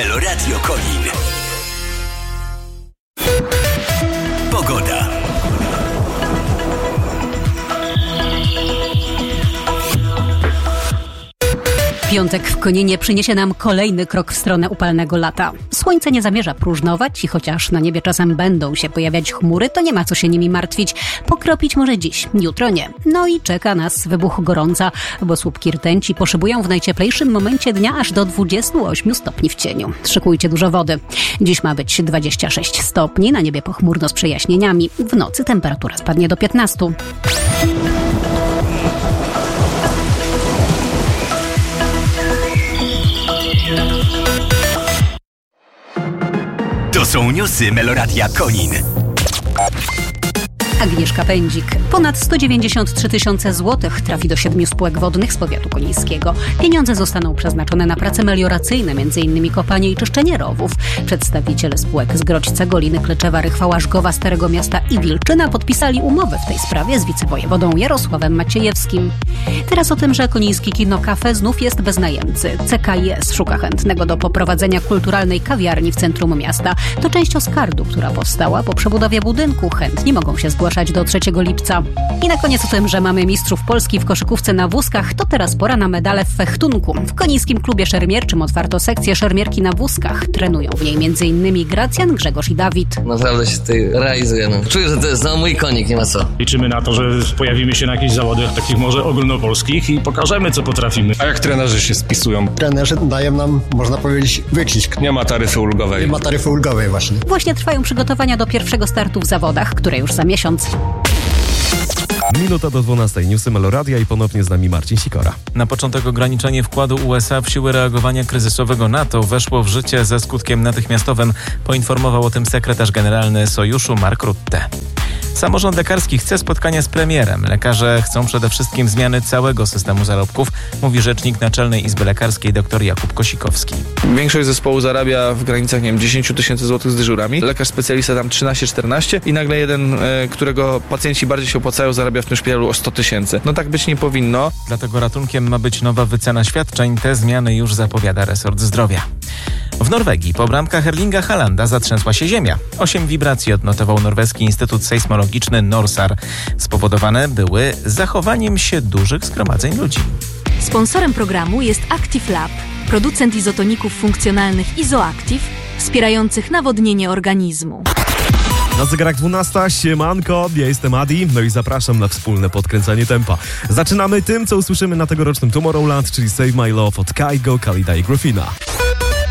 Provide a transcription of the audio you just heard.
Meloradio Konin. Pogoda. Piątek w Koninie przyniesie nam kolejny krok w stronę upalnego lata. Słońce nie zamierza próżnować i chociaż na niebie czasem będą się pojawiać chmury, to nie ma co się nimi martwić. Pokropić może dziś, jutro nie. No i czeka nas wybuch gorąca, bo słupki rtęci poszybują w najcieplejszym momencie dnia aż do 28 stopni w cieniu. Szykujcie dużo wody. Dziś ma być 26 stopni, na niebie pochmurno z przejaśnieniami. W nocy temperatura spadnie do 15. To są newsy Meloradia Konin. Agnieszka Pędzik. Ponad 193 tysiące złotych trafi do 7 spółek wodnych z powiatu konińskiego. Pieniądze zostaną przeznaczone na prace melioracyjne, m.in. kopanie i czyszczenie rowów. Przedstawiciele spółek z Grodźca, Goliny, Kleczewa, Rychwała, Żgowa, Starego Miasta i Wilczyna podpisali umowę w tej sprawie z wicewojewodą Jarosławem Maciejewskim. Teraz o tym, że konińskie Kino Cafe znów jest bez najemcy. CKS szuka chętnego do poprowadzenia kulturalnej kawiarni w centrum miasta. To część Oskardu, która powstała po przebudowie budynku. Chętni mogą się zgłaszać do 3 lipca. I na koniec o tym, że mamy mistrzów Polski w koszykówce na wózkach, to teraz pora na medale w fechtunku. W konińskim klubie szermierczym otwarto sekcję szermierki na wózkach. Trenują w niej m.in. Gracjan, Grzegorz i Dawid. Naprawdę się tutaj realizuję. Czuję, że to jest mój konik, nie ma co. Liczymy na to, że pojawimy się na jakichś zawodach takich może ogólnopolskich i pokażemy, co potrafimy. A jak trenerzy się spisują? Trenerzy dają nam, można powiedzieć, wycisk. Nie ma taryfy ulgowej. Nie ma taryfy ulgowej właśnie. Właśnie trwają przygotowania do pierwszego startu w zawodach, które już za miesiąc. Minuta do 12. Newsy Meloradia i ponownie z nami Marcin Sikora. Na początek ograniczenie wkładu USA w siły reagowania kryzysowego NATO weszło w życie ze skutkiem natychmiastowym. Poinformował o tym sekretarz generalny Sojuszu Mark Rutte. Samorząd lekarski chce spotkania z premierem. Lekarze chcą przede wszystkim zmiany całego systemu zarobków, mówi rzecznik Naczelnej Izby Lekarskiej dr Jakub Kosikowski. Większość zespołu zarabia w granicach, 10 tysięcy złotych z dyżurami. Lekarz specjalista tam 13-14 i nagle jeden, którego pacjenci bardziej się opłacają, zarabia w tym szpitalu o 100 tysięcy. No tak być nie powinno. Dlatego ratunkiem ma być nowa wycena świadczeń. Te zmiany już zapowiada resort zdrowia. W Norwegii po bramkach Erlinga Haalanda zatrzęsła się ziemia. 8 wibracji odnotował norweski Instytut Sejsmologiczny Norsar. Spowodowane były zachowaniem się dużych zgromadzeń ludzi. Sponsorem programu jest Active Lab, producent izotoników funkcjonalnych Izoactive, wspierających nawodnienie organizmu. Na zegarach 12, siemanko, ja jestem Adi, no i zapraszam na wspólne podkręcanie tempa. Zaczynamy tym, co usłyszymy na tegorocznym Tomorrowland, czyli Save My Love od Kygo, Khalida i Grufina.